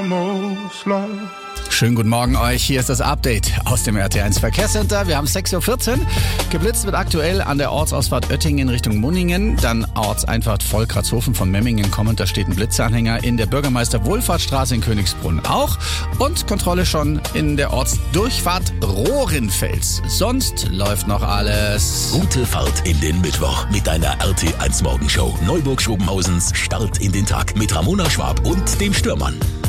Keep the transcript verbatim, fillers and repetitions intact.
Schönen guten Morgen euch, hier ist das Update aus dem R T eins Verkehrscenter. Wir haben sechs Uhr vierzehn, geblitzt wird aktuell an der Ortsausfahrt Oettingen Richtung Munningen, dann Ortseinfahrt Volkratshofen von Memmingen kommend, da steht ein Blitzanhänger in der Bürgermeister-Wohlfahrtsstraße in Königsbrunn auch und Kontrolle schon in der Ortsdurchfahrt Rohrenfels. Sonst läuft noch alles. Gute Fahrt in den Mittwoch mit deiner R T eins Morgenshow. Neuburg-Schobenhausens Start in den Tag mit Ramona Schwab und dem Stürmann.